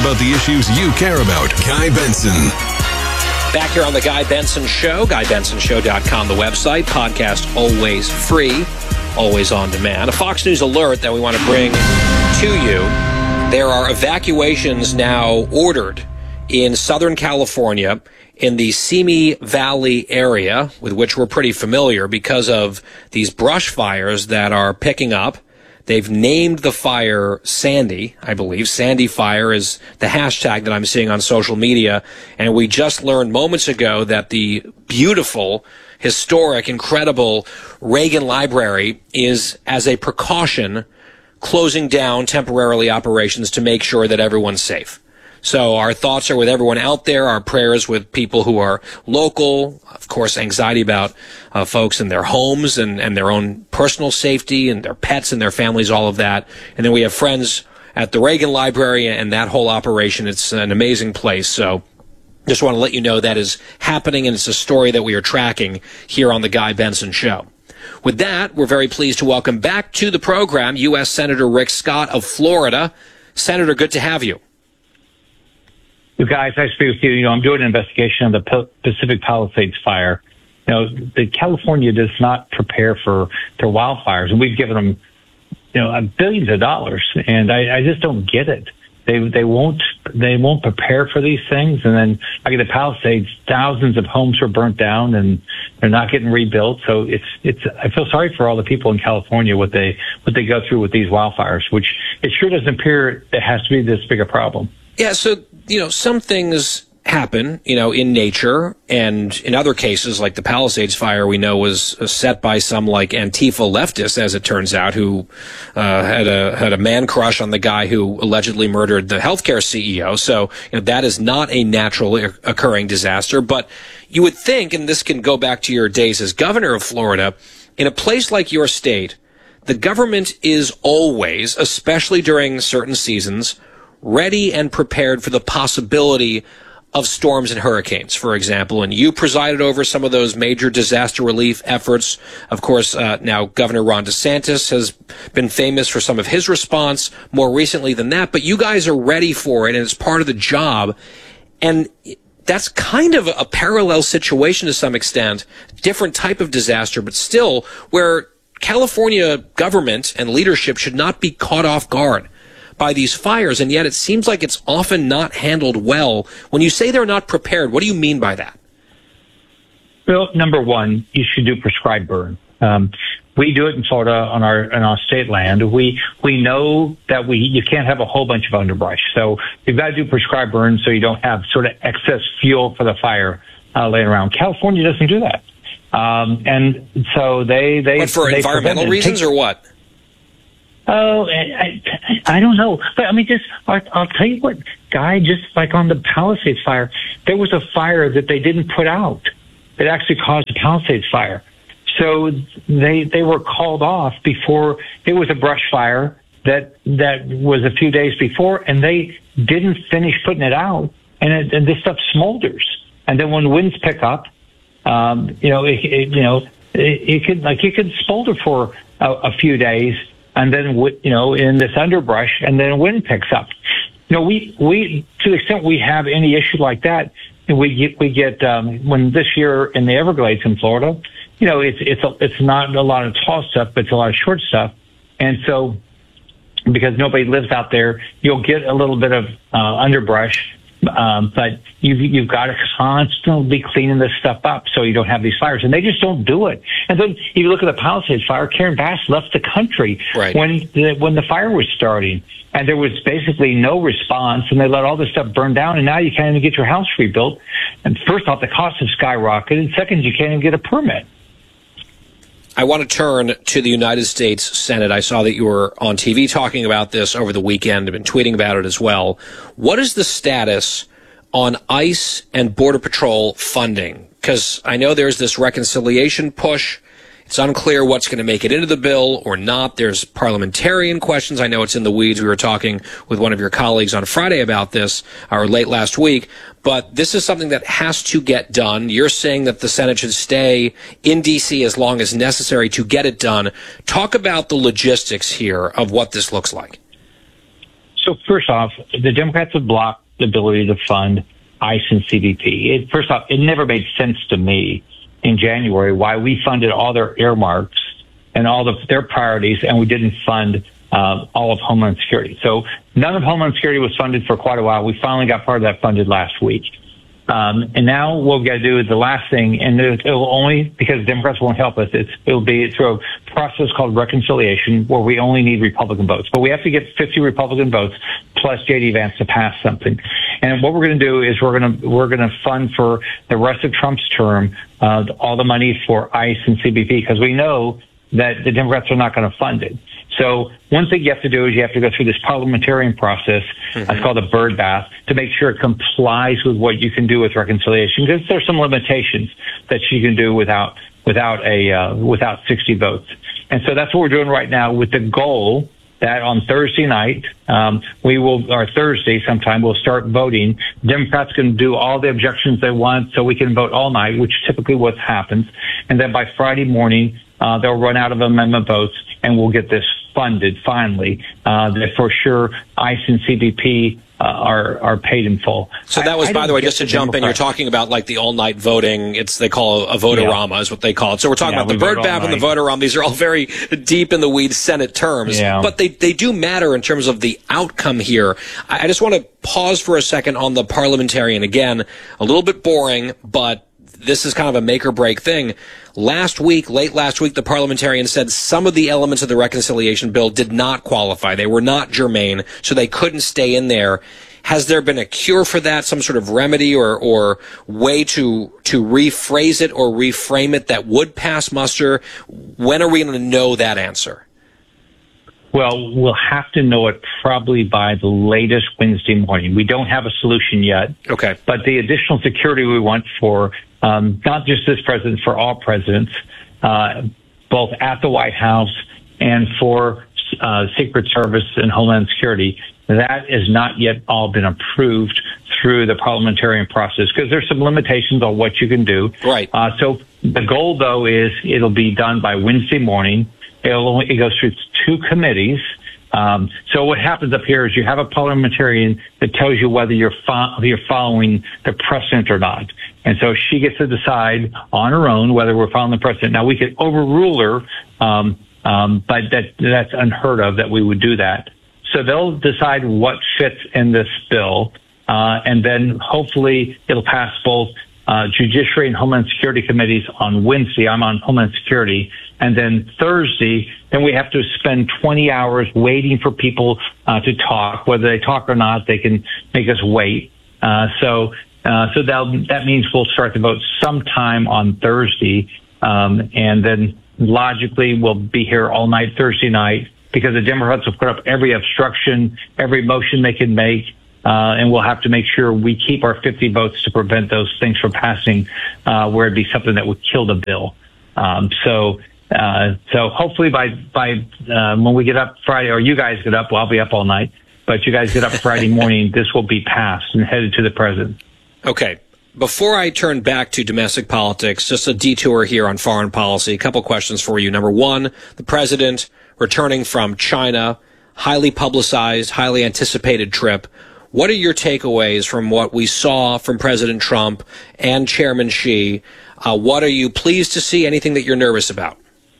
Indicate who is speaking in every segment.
Speaker 1: about the issues you care about. Guy Benson.
Speaker 2: Back here on the Guy Benson Show, GuyBensonShow.com, the website. Podcast always free, always on demand. A Fox News alert that we want to bring to you. There are evacuations now ordered in Southern California in the Simi Valley area, with which we're pretty familiar because of these brush fires that are picking up. They've named the fire Sandy, I believe. Sandy Fire is the hashtag that I'm seeing on social media. And we just learned moments ago that the beautiful, historic, incredible Reagan Library is, as a precaution, closing down temporarily operations to make sure that everyone's safe. So our thoughts are with everyone out there, our prayers with people who are local, of course, anxiety about folks in their homes and their own personal safety and their pets and their families, all of that. And then we have friends at the Reagan Library and that whole operation. It's an amazing place. So just want to let you know that is happening, and it's a story that we are tracking here on the Guy Benson Show. With that, we're very pleased to welcome back to the program U.S. Senator Rick Scott of Florida. Senator, good to have you.
Speaker 3: You guys, I speak with you. I'm doing an investigation on the Pacific Palisades fire. The California does not prepare for their wildfires, and we've given them, billions of dollars, and I just don't get it. They won't prepare for these things, and then like in the Palisades, thousands of homes were burnt down, and they're not getting rebuilt. So I feel sorry for all the people in California what they go through with these wildfires, which it sure doesn't appear it has to be this big a problem.
Speaker 2: Yeah, so, some things happen, in nature, and in other cases, like the Palisades fire, we know was set by some like Antifa leftists, as it turns out, who had a man crush on the guy who allegedly murdered the healthcare CEO. So, that is not a naturally occurring disaster. But you would think, and this can go back to your days as governor of Florida, in a place like your state, the government is always, especially during certain seasons, ready and prepared for the possibility of storms and hurricanes, for example. And you presided over some of those major disaster relief efforts. Of course, now Governor Ron DeSantis has been famous for some of his response more recently than that. But you guys are ready for it, and it's part of the job. And that's kind of a parallel situation to some extent, different type of disaster, but still where California government and leadership should not be caught off guard by these fires, and yet it seems like it's often not handled well. When you say they're not prepared, what do you mean by that?
Speaker 3: Well, number one, you should do prescribed burn. We do it in Florida on our state land. We know that you can't have a whole bunch of underbrush, so you've got to do prescribed burn so you don't have sort of excess fuel for the fire laying around. California doesn't do that, and so they. But
Speaker 2: for environmental reasons or what?
Speaker 3: Oh, I don't know. But I'll tell you what, Guy, just like on the Palisades fire, there was a fire that they didn't put out. It actually caused the Palisades fire. So they were called off before. It was a brush fire that was a few days before, and they didn't finish putting it out. And this stuff smolders. And then when winds pick up, it could smolder for a few days. And then, in this underbrush, and then wind picks up. We to the extent we have any issue like that, we get when this year in the Everglades in Florida, it's not a lot of tall stuff, but it's a lot of short stuff. And so, because nobody lives out there, you'll get a little bit of underbrush, but you've got to constantly be cleaning this stuff up so you don't have these fires, and they just don't do it. And then you look at the Palisades fire. Karen Bass left the country when the fire was starting, and there was basically no response, and they let all this stuff burn down, and now you can't even get your house rebuilt. And first off, the costs have skyrocketed, and second, you can't even get a permit.
Speaker 2: I want to turn to the United States Senate. I saw that you were on TV talking about this over the weekend. I've been tweeting about it as well. What is the status on ICE and Border Patrol funding? Because I know there's this reconciliation push. It's unclear what's going to make it into the bill or not. There's parliamentarian questions. I know it's in the weeds. We were talking with one of your colleagues on Friday about this, or late last week. But this is something that has to get done. You're saying that the Senate should stay in D.C. as long as necessary to get it done. Talk about the logistics here of what this looks like.
Speaker 3: So first off, the Democrats have blocked the ability to fund ICE and CBP. First off, it never made sense to me in January why we funded all their earmarks and all of their priorities, and we didn't fund all of Homeland Security. So none of Homeland Security was funded for quite a while. We finally got part of that funded last week. And now what we've got to do is the last thing, and it'll only, because Democrats won't help us, it'll be through a process called reconciliation where we only need Republican votes. But we have to get 50 Republican votes plus J.D. Vance to pass something. And what we're going to do is we're going to fund for the rest of Trump's term all the money for ICE and CBP, because we know that the Democrats are not going to fund it. So one thing you have to do is you have to go through this parliamentarian process. It's called a bird bath, to make sure it complies with what you can do with reconciliation, because there's some limitations that you can do without 60 votes. And so that's what we're doing right now, with the goal that on Thursday night, or Thursday sometime, we'll start voting. Democrats can do all the objections they want so we can vote all night, which typically what happens. And then by Friday morning, they'll run out of amendment votes, and we'll get this funded finally. That for sure ICE and CBP are paid in full.
Speaker 2: So that was, by the way, just to jump in, you're talking about like the all-night voting. They call a votorama is what they call it. So we're talking about the bird bath and the votorama. These are all very deep in the weeds Senate terms, but they do matter in terms of the outcome here. I just want to pause for a second on the parliamentarian. Again, a little bit boring, but this is kind of a make or break thing. Late last week, the parliamentarian said some of the elements of the reconciliation bill did not qualify. They were not germane, so they couldn't stay in there. Has there been a cure for that, some sort of remedy or way to rephrase it or reframe it that would pass muster? When are we going to know that answer?
Speaker 3: Well, we'll have to know it probably by the latest Wednesday morning. We don't have a solution yet. Okay. But the additional security we want for not just this president, for all presidents, both at the White House and for Secret Service and Homeland Security, that has not yet all been approved through the parliamentarian process, because there's some limitations on what you can do. Right. So the goal, though, is it'll be done by Wednesday morning. It goes through 2 committees. So what happens up here is you have a parliamentarian that tells you whether you're following the precedent or not. And so she gets to decide on her own whether we're following the precedent. Now, we could overrule her, but that's unheard of that we would do that. So they'll decide what fits in this bill, and then hopefully it'll pass both Judiciary and Homeland Security committees on Wednesday. I'm on Homeland Security. And then Thursday, then we have to spend 20 hours waiting for people to talk. Whether they talk or not, they can make us wait. So that means we'll start the vote sometime on Thursday. And then logically, we'll be here all night Thursday night, because the Democrats will put up every obstruction, every motion they can make. And we'll have to make sure we keep our 50 votes to prevent those things from passing, where it'd be something that would kill the bill. So hopefully by when we get up Friday, or you guys get up, well, I'll be up all night, but you guys get up Friday morning, this will be passed and headed to the president.
Speaker 2: Okay. Before I turn back to domestic politics, just a detour here on foreign policy. A couple questions for you. Number one, the president returning from China, highly publicized, highly anticipated trip. What are your takeaways from what we saw from President Trump and Chairman Xi? What are you pleased to see? Anything that you're nervous about?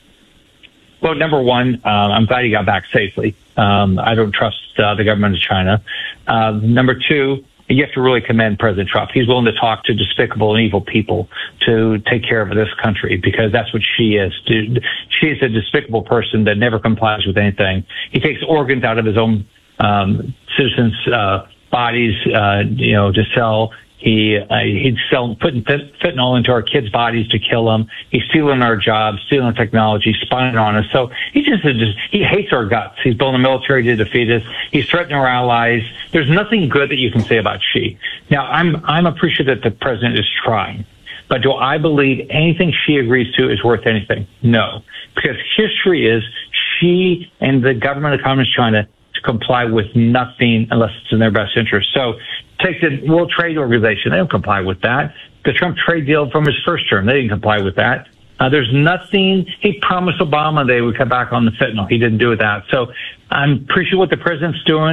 Speaker 3: Well, number one, I'm glad he got back safely. I don't trust the government of China. Number two, you have to really commend President Trump. He's willing to talk to despicable and evil people to take care of this country, because that's what she is. She is a despicable person that never complies with anything. He takes organs out of his own citizens' bodies, to sell. He'd putting fentanyl into our kids' bodies to kill them. He's stealing our jobs, stealing technology, spying on us. So he hates our guts. He's building a military to defeat us. He's threatening our allies. There's nothing good that you can say about Xi. Now, I'm appreciative that the president is trying, but do I believe anything Xi agrees to is worth anything? No, because history is Xi and the government of Communist China to comply with nothing unless it's in their best interest. So take the World Trade Organization. They don't comply with that. The Trump trade deal from his first term, they didn't comply with that. There's nothing. He promised Obama they would cut back on the fentanyl. He didn't do that. So I'm appreciative what the president's doing.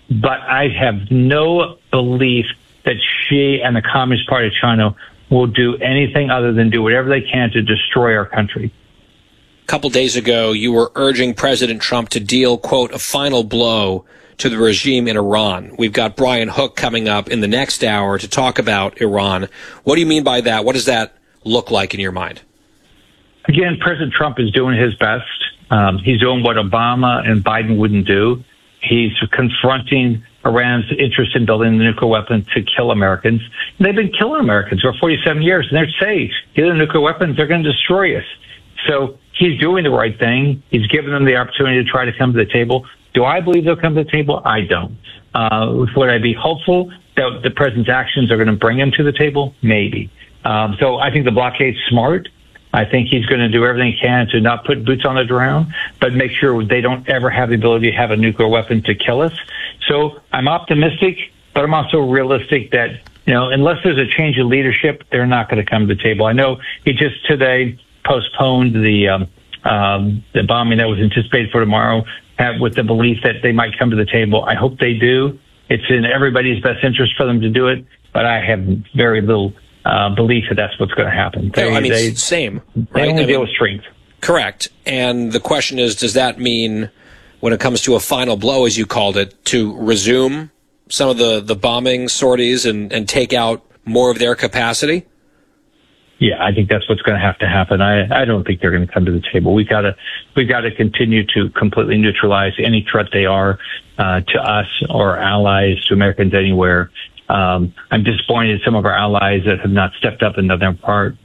Speaker 3: but I have no belief that Xi and the Communist Party of China will do anything other than do whatever they can to destroy our country.
Speaker 2: A couple days ago, you were urging President Trump to deal, quote, a final blow to the regime in Iran. We've got Brian Hook coming up in the next hour to talk about Iran. What do you mean by that? What does that look like in your mind?
Speaker 3: Again, President Trump is doing his best. He's doing what Obama and Biden wouldn't do. He's confronting Iran's interest in building the nuclear weapon to kill Americans. And they've been killing Americans for 47 years, and they're saying, get the nuclear weapons, they're going to destroy us. So he's doing the right thing. He's given them the opportunity to try to come to the table. Do I believe they'll come to the table? I don't. Would I be hopeful that the president's actions are going to bring him to the table? Maybe. So I think the blockade's smart. I think he's going to do everything he can to not put boots on the ground, but make sure they don't ever have the ability to have a nuclear weapon to kill us. So I'm optimistic, but I'm also realistic that, unless there's a change in leadership, they're not going to come to the table. I know he just today postponed the bombing that was anticipated for tomorrow with the belief that they might come to the table. I hope they do. It's in everybody's best interest for them to do it, but I have very little belief that that's what's going to happen.
Speaker 2: Same.
Speaker 3: They
Speaker 2: right?
Speaker 3: only deal with strength.
Speaker 2: Correct. And the question is, does that mean, when it comes to a final blow, as you called it, to resume some of the bombing sorties and take out more of their capacity?
Speaker 3: Yeah, I think that's what's going to have to happen. I don't think they're going to come to the table. We've got to continue to completely neutralize any threat they are to us or allies, to Americans anywhere. I'm disappointed in some of our allies that have not stepped up and done their part.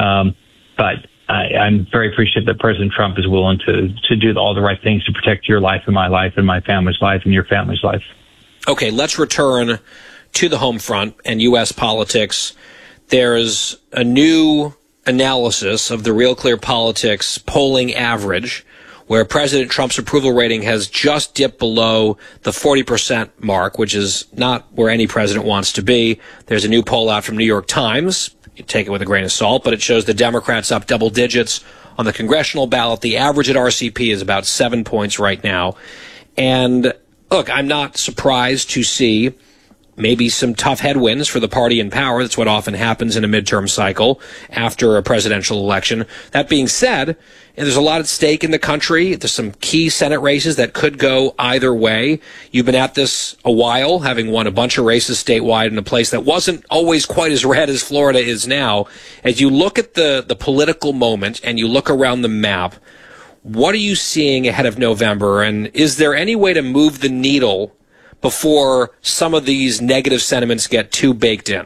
Speaker 3: But I'm very appreciative that President Trump is willing to do all the right things to protect your life and my family's life and your family's life.
Speaker 2: Okay, let's return to the home front and U.S. politics. There's a new analysis of the Real Clear Politics polling average, where President Trump's approval rating has just dipped below the 40% mark, which is not where any president wants to be. There's a new poll out from New York Times. You take it with a grain of salt, but it shows the Democrats up double digits on the congressional ballot. The average at RCP is about 7 points right now. And look, I'm not surprised to see maybe some tough headwinds for the party in power. That's what often happens in a midterm cycle after a presidential election. That being said, there's a lot at stake in the country. There's some key Senate races that could go either way. You've been at this a while, having won a bunch of races statewide in a place that wasn't always quite as red as Florida is now. As you look at the political moment and you look around the map, what are you seeing ahead of November? And is there any way to move the needle before some of these negative sentiments get too baked in?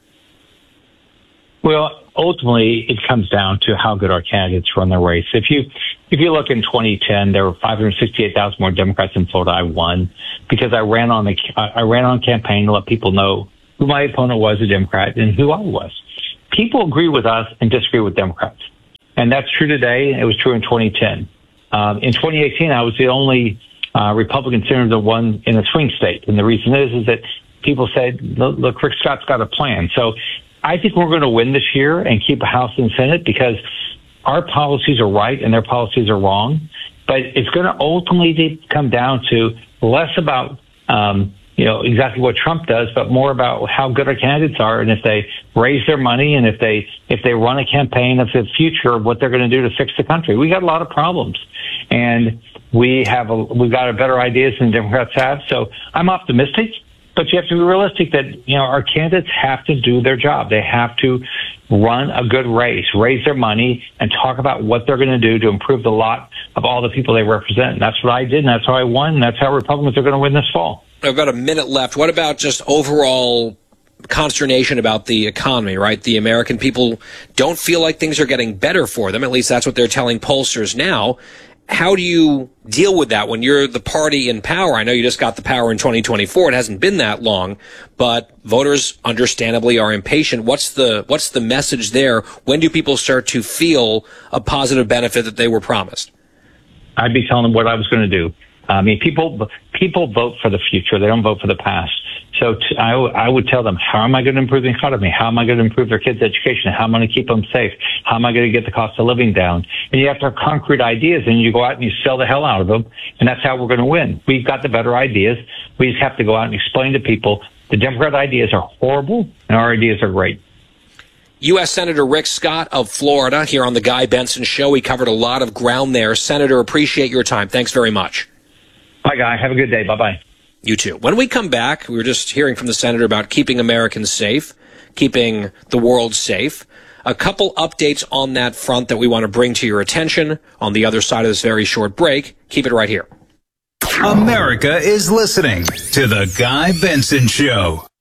Speaker 3: Well, ultimately, it comes down to how good our candidates run their race. If you look in 2010, there were 568,000 more Democrats in Florida. I won because I ran on campaign to let people know who my opponent was, a Democrat, and who I was. People agree with us and disagree with Democrats, and that's true today. And it was true in 2010. In 2018, I was the only Republican senator that won in a swing state, and the reason is that people said, "Look, Rick Scott's got a plan." So I think we're going to win this year and keep a House and Senate because our policies are right and their policies are wrong. But it's going to ultimately come down to less about exactly what Trump does, but more about how good our candidates are and if they raise their money and if they run a campaign of the future of what they're going to do to fix the country. We got a lot of problems, and we've got better ideas than Democrats have. So I'm optimistic. But you have to be realistic that, our candidates have to do their job. They have to run a good race, raise their money, and talk about what they're going to do to improve the lot of all the people they represent. And that's what I did, and that's how I won, and that's how Republicans are going to win this fall.
Speaker 2: I've got a minute left. What about just overall consternation about the economy, right? The American people don't feel like things are getting better for them. At least that's what they're telling pollsters now. How do you deal with that when you're the party in power? I know you just got the power in 2024. It hasn't been that long, but voters understandably are impatient. What's the message there? When do people start to feel a positive benefit that they were promised?
Speaker 3: I'd be telling them what I was going to do. I mean, people vote for the future. They don't vote for the past. So I would tell them, how am I going to improve the economy? How am I going to improve their kids' education? How am I going to keep them safe? How am I going to get the cost of living down? And you have to have concrete ideas, and you go out and you sell the hell out of them, and that's how we're going to win. We've got the better ideas. We just have to go out and explain to people the Democrat ideas are horrible, and our ideas are great.
Speaker 2: U.S. Senator Rick Scott of Florida here on the Guy Benson Show. We covered a lot of ground there. Senator, appreciate your time. Thanks very much.
Speaker 3: Bye, Guy. Have a good day. Bye-bye.
Speaker 2: You too. When we come back, we were just hearing from the senator about keeping Americans safe, keeping the world safe. A couple updates on that front that we want to bring to your attention on the other side of this very short break. Keep it right here.
Speaker 4: America is listening to The Guy Benson Show.